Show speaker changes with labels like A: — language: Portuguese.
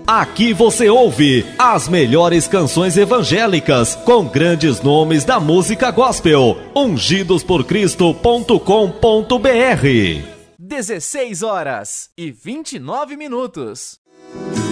A: Aqui você ouve as melhores canções evangélicas com grandes nomes da música gospel. ungidosporcristo.com.br.
B: 16 horas e 29 minutos.